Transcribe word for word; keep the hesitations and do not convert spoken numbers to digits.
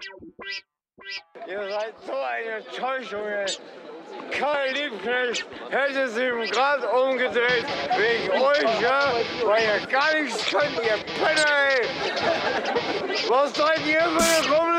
Ihr seid so eine Enttäuschung, ey. Karl Liebknecht hätte sich im Gras umgedreht wegen euch, ja? Weil ihr gar nichts könnt, ihr Penner, ey. Was seid ihr für eine Kommune?